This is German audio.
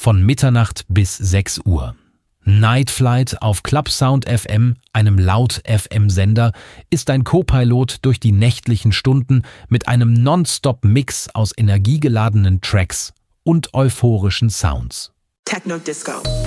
von Mitternacht bis 6 Uhr. Night Flight auf Clubsound FM, einem Laut-FM-Sender, ist ein Co-Pilot durch die nächtlichen Stunden mit einem Non-Stop-Mix aus energiegeladenen Tracks und euphorischen Sounds. Techno Disco.